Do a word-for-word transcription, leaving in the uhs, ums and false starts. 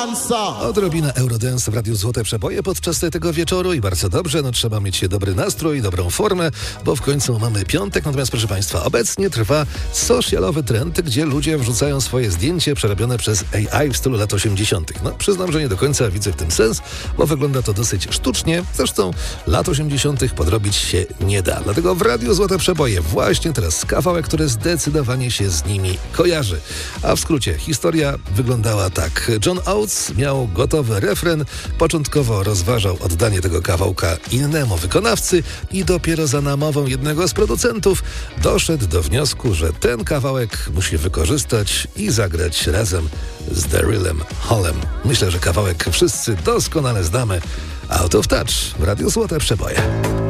dancer. Odrobina Eurodance w Radiu Złote Przeboje podczas tego wieczoru i bardzo dobrze, no trzeba mieć dobry nastrój, dobrą formę, bo w końcu mamy piątek, natomiast proszę Państwa, obecnie trwa socialowy trend, gdzie ludzie wrzucają swoje zdjęcie przerobione przez A I w stylu lat osiemdziesiątych. No przyznam, że nie do końca widzę w tym sens, bo wygląda to dosyć sztucznie, zresztą lat osiemdziesiątych podrobić się nie da. Dlatego w Radiu Złote Przeboje właśnie teraz kawałek, który zdecydowanie się z nimi kojarzy. A w skrócie, historia wyglądała tak. John Oates miał gotowy refren, początkowo rozważał oddanie tego kawałka innemu wykonawcy i dopiero za namową jednego z producentów doszedł do wniosku, że ten kawałek musi wykorzystać i zagrać razem z Darylem Hallem. Myślę, że kawałek wszyscy doskonale znamy. Out of Touch w Radiu Złote Przeboje.